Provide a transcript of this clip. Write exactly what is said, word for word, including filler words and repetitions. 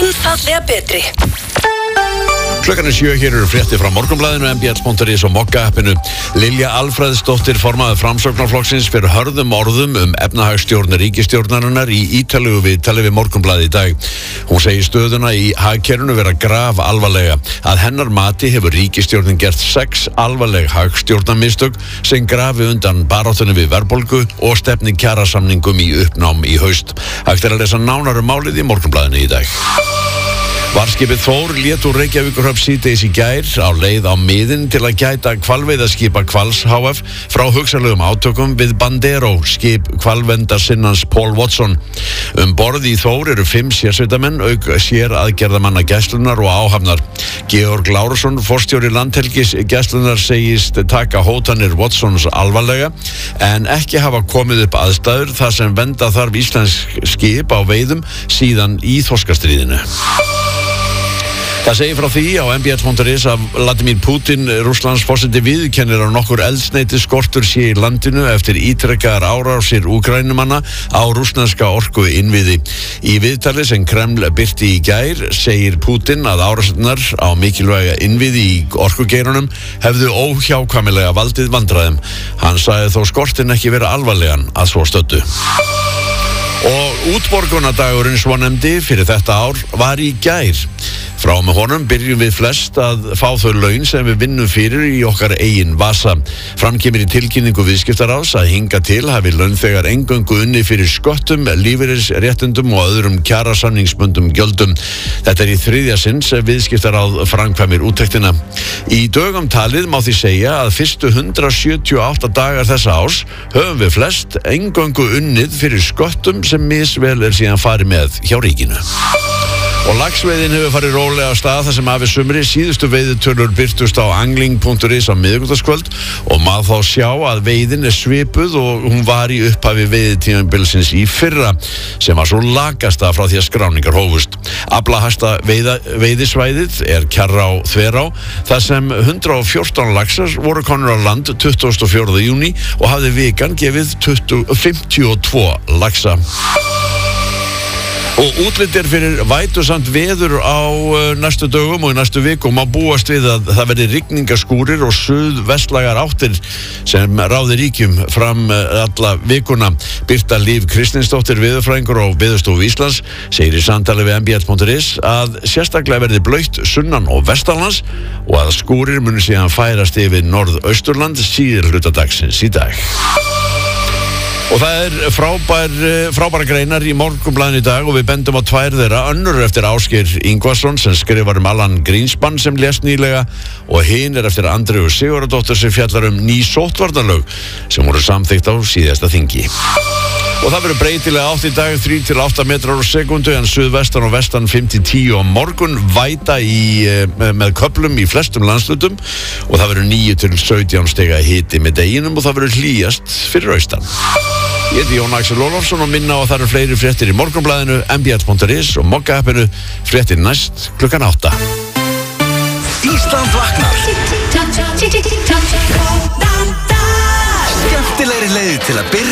einfaldlega betri. Klukkan er sjö, hér eru fréttir frá Morgunblaðinu, M B L punktur is og Mokka-appinu. Lilja Alfreðsdóttir, formaður Framsóknarflokksins, fyrir hörðum orðum um efnahagsstjórn ríkisstjórnarinnar í ítarlegu viðtali við Morgunblaðið í dag. Hún segir stöðuna í hagkerfinu vera graf alvarlega. Að hennar mati hefur ríkisstjórnin gert sex alvarleg hagstjórnarmistök sem grafi undan baráttunni við verðbólgu og stefni kjarasamningum í uppnám í haust. Hægt er að lesa nánar um málið í Morgunblaðinu í dag. Varskipið Þór lét úr Reykjavíkurhöfn síðdegis í gær á leið á miðin til að gæta hvalveiðaskipa Hvals H F frá hugsanlegum átökum við Bandero, skip hvalverndarsinnans Paul Watson. Um borð í Þór eru fimm sérsveitamenn auk sér aðgerðamanna gæslunar og áhafnar. Georg Lárusson, forstjóri landhelgis gæslunar, segist taka hótanir Watsons alvarlega en ekki hafa komið upp aðstæður þar sem vernda þarf íslensk skip á veiðum síðan í þorskastríðinu. Það segir frá því á M B L punktur is að Vladimir Putin, Rússlands forseti, viðurkennir að nokkur eldsneyti skortur sé í landinu eftir ítrekkaðar árásir Úkraínumanna á rússneska orku innviði. Í viðtali sem Kreml birti í gær segir Putin að árásirnar á mikilvæga innviði í orkugeirunum hefðu óhjákvæmilega valdið vandræðum. Hann sagði þó skortin ekki vera alvarlegan að svo stöddu. Og útborgunardagurinn svonefndi fyrir þetta ár var í gær. Frá með honum byrjum við flest að fá þau laun sem við vinnum fyrir í okkar eigin vasa. Fram kemur í tilkynningu viðskiptaráðs að hinga til hafi launþegar eingöngu unni fyrir sköttum, lífeyrisréttindum og öðrum kjarasamningsbundum gjöldum. Þetta er í þriðja sinn sem viðskiptaráð framkvæmir úttektina. Í dögum talið má því segja að fyrstu hundrað sjötíu og átta dagar þessa árs höfum við flest eingöngu unnið fyrir sköttum sem misvel er síðan farið með hjá ríkinu. Og laxveiðin hefur farið rólega á stað þar sem af er sumri. Síðustu veiðitölur birtust á angling punktur is á miðvikudagskvöld og maður þá sjá að veiðin er svipuð og hún var í upphafi veiðitímabilsins í fyrra sem var svo lakasta frá því að skráningar hófust. Aflahæsta veiða, veiðisvæðið er Kjarrá Þverá þar sem hundrað og fjórtán laxar voru komnir á land tuttugasta og fjórða júní og hafði vikan gefið fimmtíu og tvo laxa. Og útlit er fyrir vætusamt veður á næstu dögum og í næstu vikum. Má búast við að það verði rigningaskúrir og suðvestlægar áttir sem ráði ríkjum fram alla vikuna. Birta Líf Kristinsdóttir, veðurfræðingur á Veðurstofu Íslands, segir í samtali við M B L punktur is að sérstaklega verði blautt sunnan og vestanlands og að skúrir muni síðan færast yfir norðausturland síðar hluta dagsins í dag. Og það er frábær, frábæra greinar í Morgunblaðinu í dag og við bendum á tvær þeirra. Önnur er eftir Ásgeir Ingvarsson sem skrifar um Alan Greenspan sem lést nýlega og hin er eftir Andreu Sigurðardóttur sem fjallar um ný sóttvarnalög sem voru samþykkt á síðasta þingi. Og það verður breytilega átt í dag, þrír til átta metrar á sekundu en suðvestan og vestan fimm til tíu á morgun, væta í, með köflum í flestum landslutum og það verður níu til sautján stiga hiti með deginum og það verður hlýjast fyrir austan. Ég heiti Jón Axel Ólafsson og minna á að það eru fleiri fréttir í Morgunblaðinu, M B L punktur is og Mokka-appinu. Fréttir næst klukkan átta. Ísland vaknar. Skemmtilegri leið til að byrja